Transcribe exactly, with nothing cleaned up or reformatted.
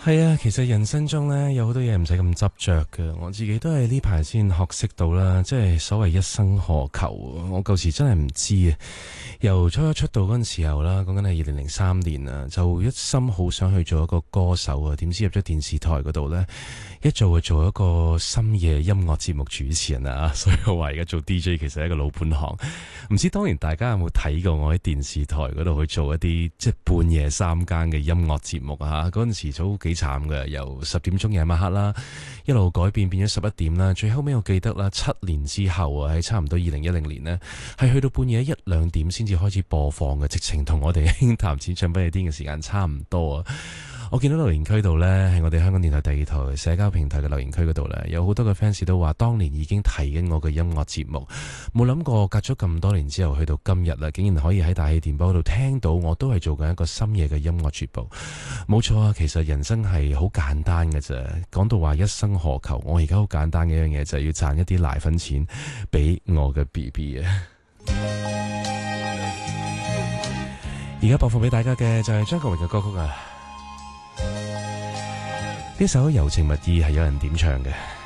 係啊，其實人生中呢，有好多嘢唔使咁執着嘅，我自己都係呢排先學識到啦，即係所謂一生何求，我舊時真係唔知啊。由初一出道嗰陣時候啦，講緊係二零零三年啊，就一心好想去做一個歌手啊，點知入咗電視台嗰度呢，一做就做一個深夜音樂節目主持人啊，所以我話而家做 D J 其實係一個老本行。唔知當年大家有冇睇過我喺電視台嗰度去做一啲即係半夜三更嘅音樂節目啊？嗰陣時都幾慘嘅，由十點鐘夜晚黑啦，一路改變變咗十一點啦，最後尾我記得啦，七年之後啊，喺差唔多二零一零年呢，係去到半夜一兩點先至開始播放嘅，直情同我哋輕談淺唱不夜天嘅時間差唔多啊！我見到留言區度呢，係我哋香港電台第二台社交平台嘅留言區嗰度呢，有好多嘅 fans 都話當年已經提緊我嘅音樂節目，冇諗過隔咗咁多年之後去到今日啦，竟然可以喺大氣電波度聽到我都係做緊一個深夜嘅音樂節目。冇錯啊，其實人生係好簡單嘅啫。講到話一生何求，我而家好簡單嘅一樣嘢就係要賺一啲奶粉錢俾我嘅 B B 啊！而家播放俾大家嘅就係張國榮嘅歌曲啊！呢首《柔情蜜意》係有人點唱嘅。